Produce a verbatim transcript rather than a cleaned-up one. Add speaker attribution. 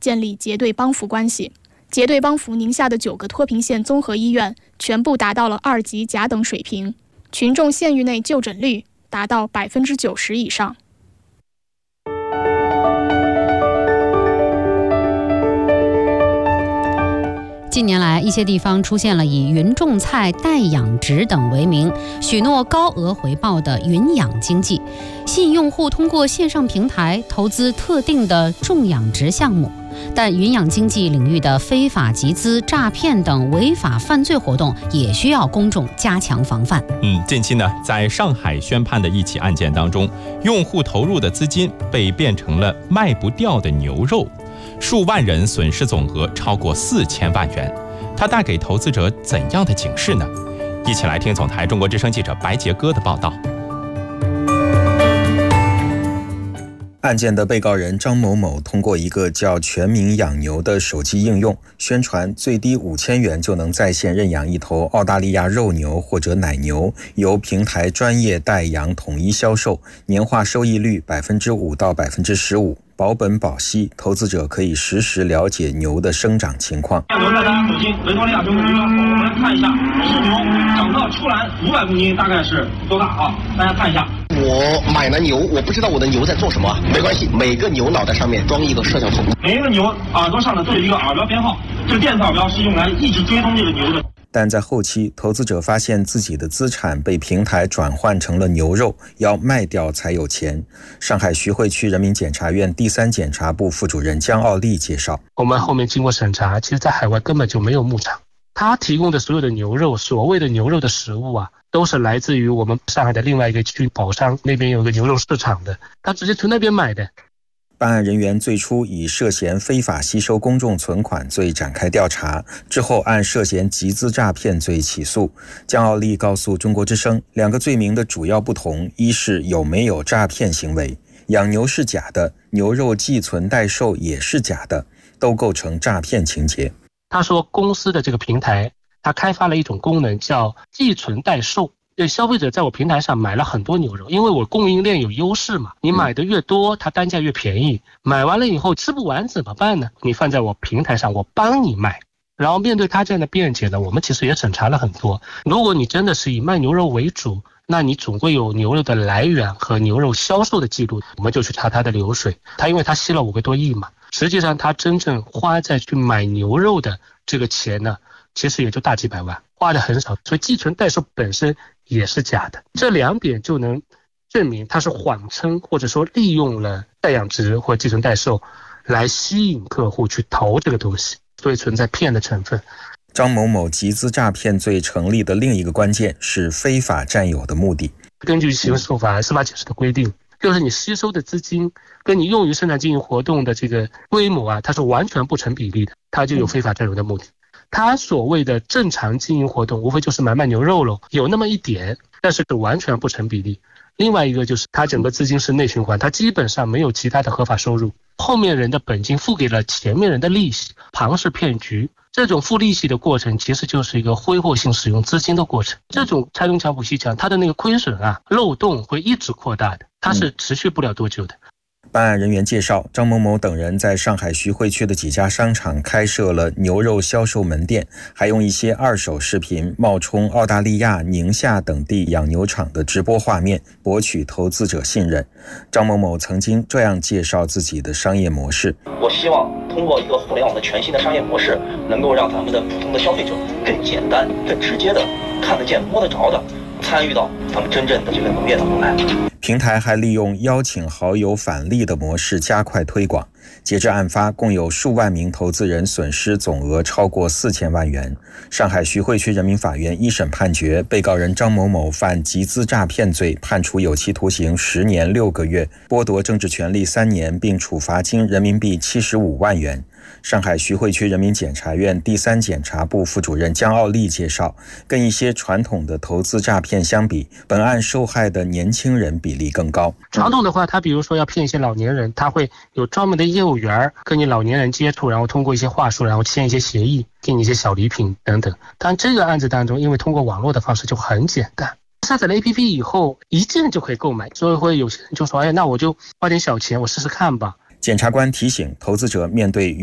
Speaker 1: 建立结对帮扶关系。结对帮扶宁夏的九个脱贫县综合医院全部达到了二级甲等水平，群众县域内就诊率达到百分之九十以上。
Speaker 2: 近年来，一些地方出现了以云种菜、代养殖等为名，许诺高额回报的云养经济，吸引用户通过线上平台投资特定的种养殖项目。但云养经济领域的非法集资、诈骗等违法犯罪活动也需要公众加强防范。
Speaker 3: 嗯，近期呢，在上海宣判的一起案件当中，用户投入的资金被变成了卖不掉的牛肉。数万人损失总额超过四千万元，它带给投资者怎样的警示呢？一起来听总台中国之声记者白杰哥的报道。
Speaker 4: 案件的被告人张某某通过一个叫全民养牛的手机应用，宣传最低五千元就能在线认养一头澳大利亚肉牛或者奶牛，由平台专业代养统一销售，年化收益率百分之五到百分之十五。保本保息，投资者可以实时了解牛的生长情况。
Speaker 5: 牛在大家手心，维多利亚州的牛场口，我们来看一下，是牛长到出栏五百公斤，大概是多大啊？大家看一下。
Speaker 6: 我买了牛，我不知道我的牛在做什么，没关系，每个牛脑袋上面装一个摄像头，
Speaker 5: 每一个牛耳朵上呢都有一个耳标编号，这个电子耳标是用来一直追踪这个牛的。
Speaker 4: 但在后期，投资者发现自己的资产被平台转换成了牛肉，要卖掉才有钱。上海徐汇区人民检察院第三检察部副主任江奥利介绍，
Speaker 7: 我们后面经过审查，其实在海外根本就没有牧场，他提供的所有的牛肉，所谓的牛肉的食物啊，都是来自于我们上海的另外一个区宝山那边有个牛肉市场的，他直接从那边买的。
Speaker 4: 办案人员最初以涉嫌非法吸收公众存款罪展开调查，之后按涉嫌集资诈骗罪起诉。江奥利告诉中国之声，两个罪名的主要不同，一是有没有诈骗行为，养牛是假的，牛肉寄存代售也是假的，都构成诈骗情节。
Speaker 7: 他说公司的这个平台，他开发了一种功能叫寄存代售，对消费者在我平台上买了很多牛肉，因为我供应链有优势嘛，你买的越多，它单价越便宜。买完了以后吃不完怎么办呢？你放在我平台上，我帮你卖。然后面对他这样的辩解呢，我们其实也审查了很多。如果你真的是以卖牛肉为主，那你总会有牛肉的来源和牛肉销售的记录，我们就去查它的流水。他因为他吸了五个多亿嘛，实际上他真正花在去买牛肉的这个钱呢，其实也就大几百万，花的很少，所以寄存代售本身也是假的。这两点就能证明他是谎称或者说利用了代养殖或寄存代售来吸引客户去投这个东西，所以存在骗的成分。
Speaker 4: 张某某集资诈骗罪成立的另一个关键是非法占有的目的。
Speaker 7: 根据刑事诉法司法解释的规定，就是你吸收的资金跟你用于生产经营活动的这个规模啊，它是完全不成比例的，它就有非法占有的目的。他所谓的正常经营活动无非就是买卖牛肉喽，有那么一点，但是完全不成比例。另外一个就是他整个资金是内循环，他基本上没有其他的合法收入，后面人的本金付给了前面人的利息，庞氏骗局。这种付利息的过程其实就是一个挥霍性使用资金的过程。这种拆东墙补西墙，它的那个亏损啊漏洞会一直扩大的，它是持续不了多久的。
Speaker 4: 办案人员介绍，张某某等人在上海徐汇区的几家商场开设了牛肉销售门店，还用一些二手视频冒充澳大利亚、宁夏等地养牛场的直播画面，博取投资者信任。张某某曾经这样介绍自己的商业模式：
Speaker 8: 我希望通过一个互联网的全新的商业模式，能够让咱们的普通的消费者更简单、更直接的看得见、摸得着的参与到咱们真正的这个农业当中来。
Speaker 4: 平台还利用邀请好友返利的模式加快推广。截至案发，共有数万名投资人损失总额超过四千万元。上海徐汇区人民法院一审判决，被告人张某某犯集资诈骗罪，判处有期徒刑十年六个月，剥夺政治权利三年，并处罚金人民币七十五万元。上海徐汇区人民检察院第三检察部副主任江奥利介绍，跟一些传统的投资诈骗相比，本案受害的年轻人比例更高。
Speaker 7: 传统的话，他比如说要骗一些老年人，他会有专门的业务员跟你老年人接触，然后通过一些话术，然后签一些协议，给你一些小礼品等等。但这个案子当中，因为通过网络的方式就很简单，下载了 A P P 以后一键就可以购买，所以会有些人就说，哎，那我就花点小钱我试试看吧。
Speaker 4: 检察官提醒投资者，面对